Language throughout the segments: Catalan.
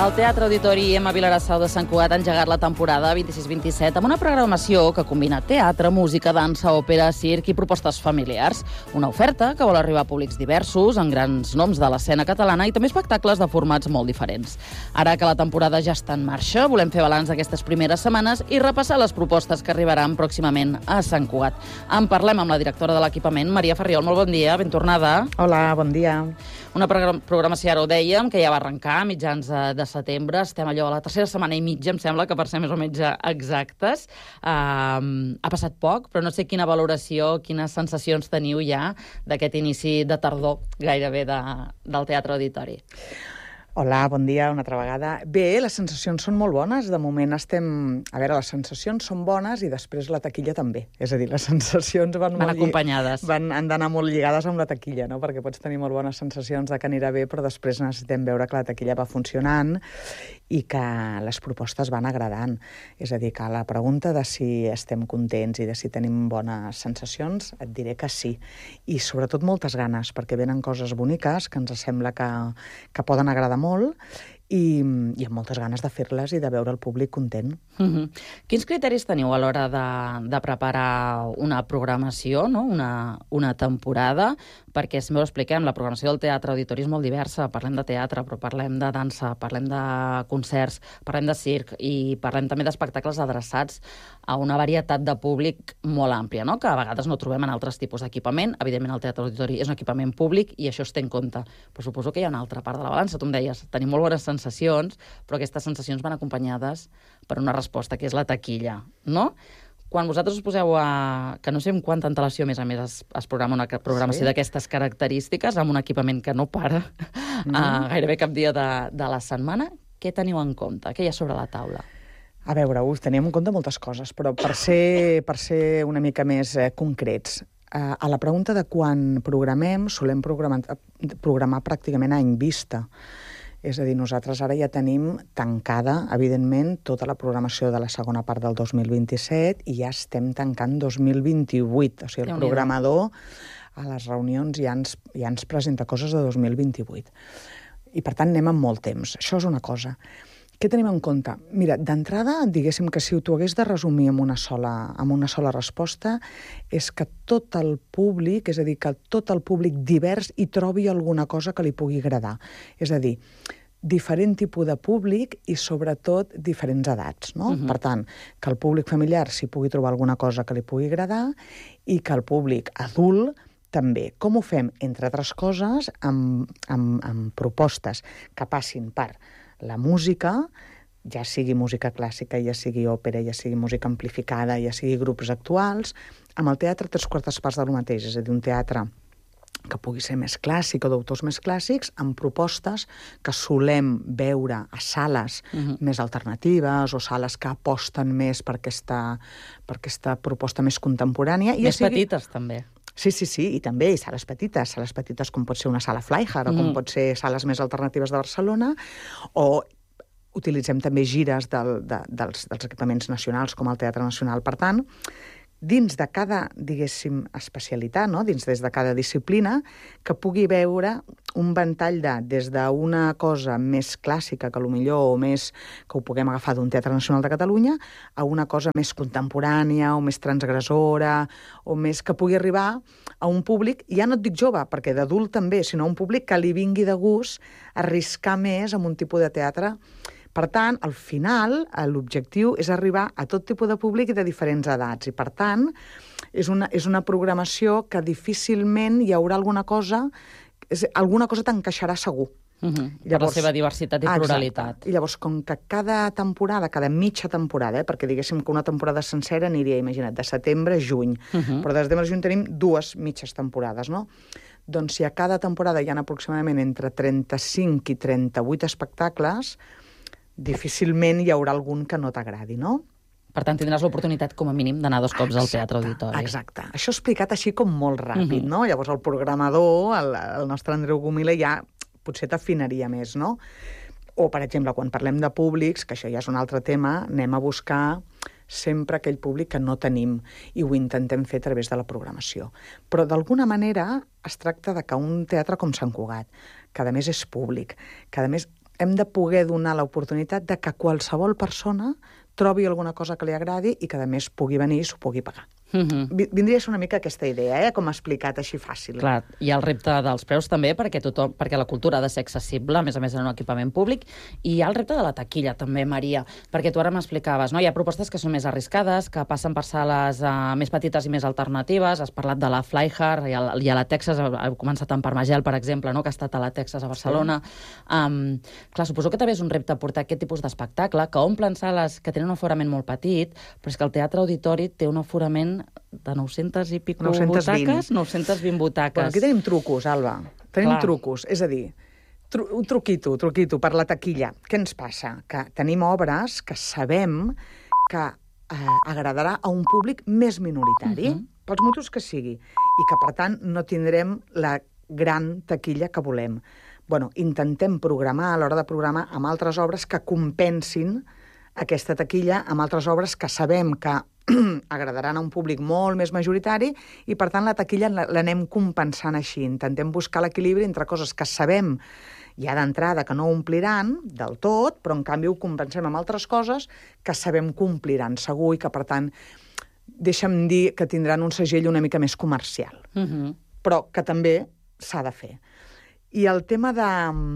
El Teatre Auditori Emma Vilarassau de Sant Cugat ha engegat la temporada 26-27 amb una programació que combina teatre, música, dansa, òpera, circ i propostes familiars. Una oferta que vol arribar a públics diversos, amb grans noms de l'escena catalana i també espectacles de formats molt diferents. Ara que la temporada ja està en marxa, volem fer balanç d'aquestes primeres setmanes i repassar les propostes que arribaran pròximament a Sant Cugat. En parlem amb la directora de l'equipament, Maria Ferriol. Molt bon dia, ben tornada. Hola, bon dia. Una programació, ara ho dèiem, que ja va arrencar a mitjans de setembre. Estem allò a la tercera setmana i mitja, em sembla, que per ser més o menys exactes. Ha passat poc, però no sé quina valoració, quines sensacions teniu ja d'aquest inici de tardor gairebé del Teatre Auditori. Hola, bon dia una altra vegada. Bé, les sensacions són molt bones. De moment estem... A veure, les sensacions són bones i després la taquilla també. És a dir, les sensacions van acompanyades. Han d'anar molt lligades amb la taquilla, no? Perquè pots tenir molt bones sensacions de que anirà bé, però després necessitem veure que la taquilla va funcionant i que les propostes van agradant. És a dir, que a la pregunta de si estem contents i de si tenim bones sensacions, et diré que sí. I sobretot moltes ganes, perquè venen coses boniques que ens sembla que poden agradar molt i amb moltes ganes de fer-les i de veure el públic content. Quins criteris teniu a l'hora de preparar una programació, no? una temporada? Perquè, si m'ho expliquem, la programació del Teatre Auditori és molt diversa. Parlem de teatre, però parlem de dansa, parlem de concerts, parlem de circ i parlem també d'espectacles adreçats a una varietat de públic molt àmplia, no? Que a vegades no trobem en altres tipus d'equipament. Evidentment, el Teatre Auditori és un equipament públic i això es té en compte. Però suposo que hi ha una altra part de la balança. Tu em deies, tenim molt bones sensacions, però aquestes sensacions van acompanyades per una resposta, que és la taquilla, no? Quan vosaltres us poseu que no sé amb quanta antelació, més a més, es programa una programació d'aquestes característiques, amb un equipament que no para gairebé cap dia de la setmana, què teniu en compte? Què hi ha sobre la taula? A veure, teníem en compte moltes coses, però per ser una mica més concrets, a la pregunta de quan programem, solem programar pràcticament a any vista. És a dir, nosaltres ara ja tenim tancada, evidentment, tota la programació de la segona part del 2027 i ja estem tancant 2028. O sigui, el programador a les reunions ja ens presenta coses de 2028. I, per tant, anem amb molt temps. Això és una cosa. Què tenim en compte? Mira, d'entrada, diguéssim que si t'ho hagués de resumir amb una sola resposta, és que tot el públic, és a dir, que tot el públic divers hi trobi alguna cosa que li pugui agradar. És a dir, diferent tipus de públic i, sobretot, diferents edats, no? Per tant, que el públic familiar s'hi pugui trobar alguna cosa que li pugui agradar i que el públic adult també. Com ho fem? Entre altres coses, amb propostes que passin per la música, ja sigui música clàssica, ja sigui òpera, ja sigui música amplificada, ja sigui grups actuals, amb el teatre 3/4 parts del mateix, és a dir, un teatre que pugui ser més clàssic o d'autors més clàssics, amb propostes que solem veure a sales més alternatives o sales que aposten més per aquesta proposta més contemporània. Més petites, també. Sí, i també, i sales petites com pot ser una sala Flyhard o com pot ser sales més alternatives de Barcelona, o utilitzem també gires dels equipaments nacionals com el Teatre Nacional. Per tant, dins de cada, diguéssim, especialitat, no? Des de cada disciplina, que pugui veure un ventall des d'una cosa més clàssica, que potser o més que ho puguem agafar d'un Teatre Nacional de Catalunya, a una cosa més contemporània o més transgressora, o més que pugui arribar a un públic, ja no et dic jove, perquè d'adult també, sinó un públic que li vingui de gust arriscar més amb un tipus de teatre. Per tant, al final, l'objectiu és arribar a tot tipus de públic i de diferents edats. I, per tant, és una programació que difícilment hi haurà alguna cosa t'encaixarà segur. Per la seva diversitat i pluralitat. Exacte. I llavors, com que cada temporada, cada mitja temporada, perquè diguéssim que una temporada sencera aniria, imagina't, de setembre a juny, però de setembre a juny tenim 2 mitges temporades, no? Doncs si a cada temporada hi ha aproximadament entre 35 i 38 espectacles, difícilment hi haurà algun que no t'agradi, no? Per tant, tindràs l'oportunitat, com a mínim, d'anar 2 cops al Teatre Auditori. Exacte. Això explicat així com molt ràpid, no? Llavors el programador, el nostre Andreu Gomila, ja potser t'afinaria més, no? O, per exemple, quan parlem de públics, que això ja és un altre tema, anem a buscar sempre aquell públic que no tenim i ho intentem fer a través de la programació. Però, d'alguna manera, es tracta de que un teatre com Sant Cugat, que a més és públic, que a més hem de poder donar l'oportunitat de que qualsevol persona trobi alguna cosa que li agradi i que, a més, pugui venir i s'ho pugui pagar. Vindria a ser una mica aquesta idea, com ha explicat, així fàcil. Clar, hi ha el repte dels preus també, perquè la cultura ha de ser accessible, a més en un equipament públic, i hi ha el repte de la taquilla també, Maria, perquè tu ara m'explicaves, no? Hi ha propostes que són més arriscades, que passen per sales més petites i més alternatives. Has parlat de la Flyhard i a la Texas, ha començat amb Parmagel, per exemple, no? Que ha estat a la Texas a Barcelona. Sí. Clar, suposo que també és un repte portar aquest tipus d'espectacle, que omplen sales que tenen un aforament molt petit, però és que el Teatre Auditori té un aforament de 900 i pico 920. butaques? 920 butaques. Bueno, aquí tenim trucos, Alba. Tenim trucos. És a dir, un truquito per la taquilla. Què ens passa? Que tenim obres que sabem que agradarà a un públic més minoritari, pels motius que sigui, i que, per tant, no tindrem la gran taquilla que volem. Bueno, intentem programar, a l'hora de programar, amb altres obres que compensin aquesta taquilla, amb altres obres que sabem que agradaran a un públic molt més majoritari i, per tant, la taquilla l'anem compensant així. Intentem buscar l'equilibri entre coses que sabem ja d'entrada que no ompliran del tot, però, en canvi, ho compensem amb altres coses que sabem que ompliran segur i que, per tant, deixa'm dir que tindran un segell una mica més comercial, però que també s'ha de fer. I el tema de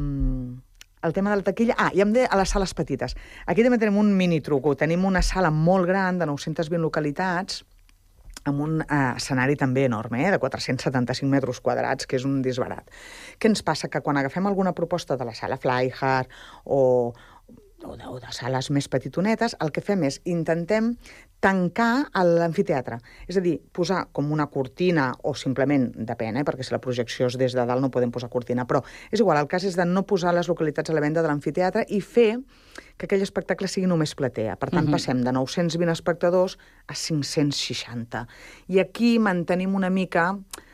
la taquilla... i hem de a les sales petites. Aquí també tenim un mini truco. Tenim una sala molt gran, de 920 localitats, amb un escenari també enorme, de 475 metres quadrats, que és un disbarat. Què ens passa? Que quan agafem alguna proposta de la sala Flyhard o de sales més petitonetes, el que fem és intentem tancar l'amfiteatre. És a dir, posar com una cortina, o simplement, depèn, perquè si la projecció és des de dalt no podem posar cortina, però és igual, el cas és de no posar les localitats a la venda de l'amfiteatre i fer que aquell espectacle sigui només platea. Per tant, passem de 920 espectadors a 560. I aquí mantenim una mica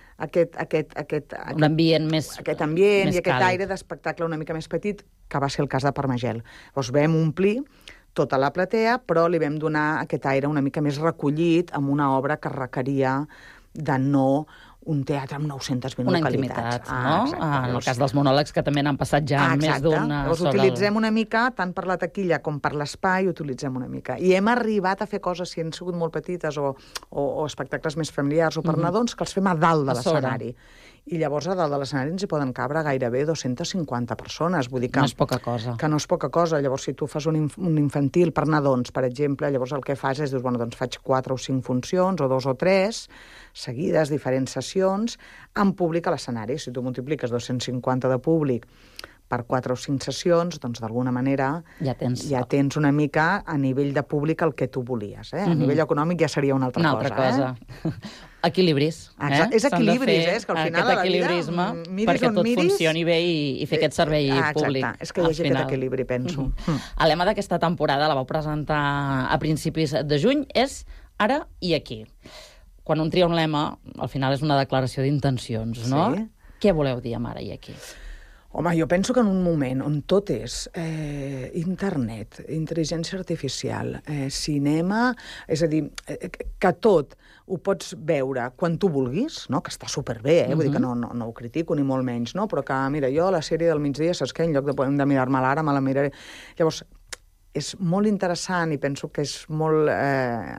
un ambient més aquest ambient més i aquest càlid. aire d'espectacle una mica més petit, que va ser el cas de Parmagel. Llavors vam omplir tota la platea, però li vam donar aquest aire una mica més recollit amb una obra que requeria de no un teatre amb 920 una localitats. Intimitat, no? En el cas dels monòlegs, que també n'han passat ja més d'una... Llavors utilitzem una mica, tant per la taquilla com per l'espai, utilitzem una mica. I hem arribat a fer coses, si han sigut molt petites, o espectacles més familiars o per nadons, que els fem a dalt de l'escenari. I llavors a dalt de l'escenari ens hi poden cabre gairebé 250 persones. Vull dir que no és poca cosa. Que no és poca cosa. Llavors, si tu fas un infantil per nadons, per exemple, llavors el que fas és, dius, bueno, doncs faig 4 o 5 funcions, o 2 o 3, seguides, diferents sessions, amb públic a l'escenari. Si tu multipliques 250 de públic per 4 o 5 sessions, doncs d'alguna manera ja tens una mica a nivell de públic el que tu volies. A nivell econòmic ja seria una altra cosa. Equilibris. És equilibris, és que al final a la vida perquè tot funcioni bé i fer aquest servei públic. Exacte, és que hi hagi aquest equilibri, penso. El lema d'aquesta temporada, la vau presentar a principis de juny, és ara i aquí. Quan un tria un lema, al final és una declaració d'intencions, no? Sí. Què voleu dir amb ara i aquí? Home, jo penso que en un moment on tot és internet, intel·ligència artificial, cinema, és a dir, que tot ho pots veure quan tu vulguis, no? Que està superbé, vull dir que no ho critico ni molt menys, no? Però que, mira, jo la sèrie del migdia, saps què? En lloc de mirar-me-la ara, me la miraré. Llavors, és molt interessant i penso que és molt